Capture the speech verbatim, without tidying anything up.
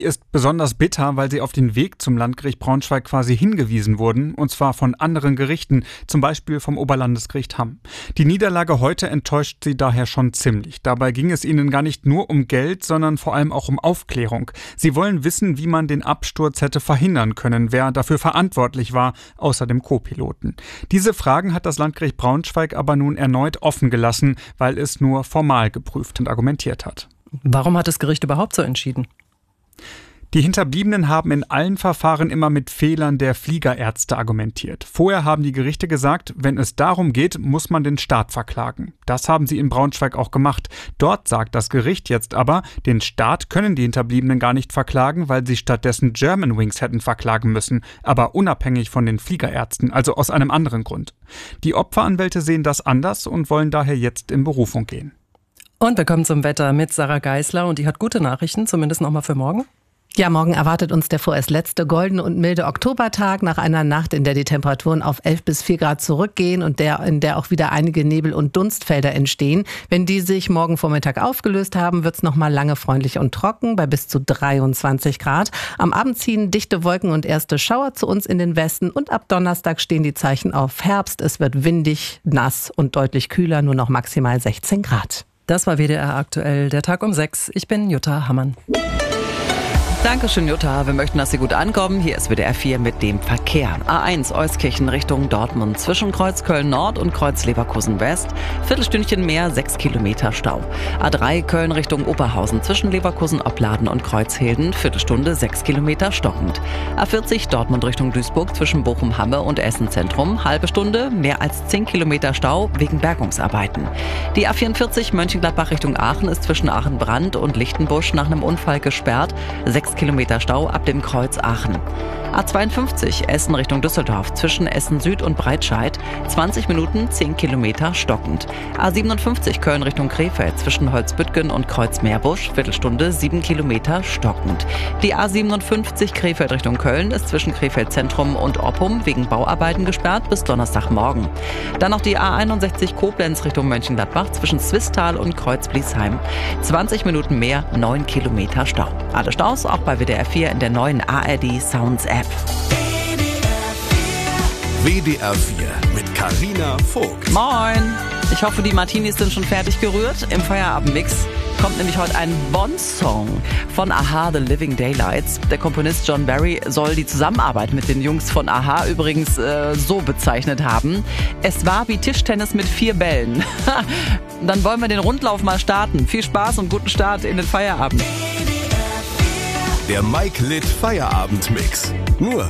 Ist besonders bitter, weil sie auf den Weg zum Landgericht Braunschweig quasi hingewiesen wurden, und zwar von anderen Gerichten, zum Beispiel vom Oberlandesgericht Hamm. Die Niederlage heute enttäuscht sie daher schon ziemlich. Dabei ging es ihnen gar nicht nur um Geld, sondern vor allem auch um Aufklärung. Sie wollen wissen, wie man den Absturz hätte verhindern können, wer dafür verantwortlich war, außer dem Co-Piloten. Diese Fragen hat das Landgericht Braunschweig aber nun erneut offen gelassen, weil es nur formal geprüft und argumentiert hat. Warum hat das Gericht überhaupt so entschieden? Die Hinterbliebenen haben in allen Verfahren immer mit Fehlern der Fliegerärzte argumentiert. Vorher haben die Gerichte gesagt, wenn es darum geht, muss man den Staat verklagen. Das haben sie in Braunschweig auch gemacht. Dort sagt das Gericht jetzt aber, den Staat können die Hinterbliebenen gar nicht verklagen, weil sie stattdessen Germanwings hätten verklagen müssen, aber unabhängig von den Fliegerärzten, also aus einem anderen Grund. Die Opferanwälte sehen das anders und wollen daher jetzt in Berufung gehen. Und wir kommen zum Wetter mit Sarah Geisler und die hat gute Nachrichten, zumindest noch mal für morgen. Ja, morgen erwartet uns der vorerst letzte goldene und milde Oktobertag nach einer Nacht, in der die Temperaturen auf elf bis vier Grad zurückgehen und der, in der auch wieder einige Nebel- und Dunstfelder entstehen. Wenn die sich morgen Vormittag aufgelöst haben, wird es nochmal lange freundlich und trocken bei bis zu dreiundzwanzig Grad. Am Abend ziehen dichte Wolken und erste Schauer zu uns in den Westen und ab Donnerstag stehen die Zeichen auf Herbst. Es wird windig, nass und deutlich kühler, nur noch maximal sechzehn Grad. Das war W D R aktuell, der Tag um sechs. Ich bin Jutta Hammann. Dankeschön, Jutta. Wir möchten, dass Sie gut ankommen. Hier ist W D R vier mit dem Verkehr. A eins Euskirchen Richtung Dortmund zwischen Kreuz Köln Nord und Kreuz Leverkusen West. Viertelstündchen mehr, sechs Kilometer Stau. A drei Köln Richtung Oberhausen zwischen Leverkusen Opladen und Kreuzhilden. Viertelstunde, sechs Kilometer stockend. A vierzig Dortmund Richtung Duisburg zwischen Bochum-Hamme und Essen Zentrum. Halbe Stunde, mehr als zehn Kilometer Stau wegen Bergungsarbeiten. Die A vierundvierzig Mönchengladbach Richtung Aachen ist zwischen Aachen-Brand und Lichtenbusch nach einem Unfall gesperrt. Sechs Kilometer Stau ab dem Kreuz Aachen. A zweiundfünfzig Essen Richtung Düsseldorf zwischen Essen Süd und Breitscheid. zwanzig Minuten, zehn Kilometer stockend. A siebenundfünfzig Köln Richtung Krefeld zwischen Holzbüttgen und Kreuz Meerbusch. Viertelstunde, sieben Kilometer stockend. Die A siebenundfünfzig Krefeld Richtung Köln ist zwischen Krefeld Zentrum und Oppum wegen Bauarbeiten gesperrt bis Donnerstagmorgen. Dann noch die A einundsechzig Koblenz Richtung Mönchengladbach zwischen Swisttal und Kreuz Bliesheim. zwanzig Minuten mehr, neun Kilometer Stau. Alle Staus auch bei W D R vier in der neuen A R D Sounds App. W D R vier mit Carina Vogt. Moin! Ich hoffe, die Martinis sind schon fertig gerührt. Im Feierabendmix kommt nämlich heute ein Bond-Song von a-ha, The Living Daylights. Der Komponist John Barry soll die Zusammenarbeit mit den Jungs von a-ha übrigens äh, so bezeichnet haben. Es war wie Tischtennis mit vier Bällen. Dann wollen wir den Rundlauf mal starten. Viel Spaß und guten Start in den Feierabend. Der Mike Litt Feierabendmix. Nur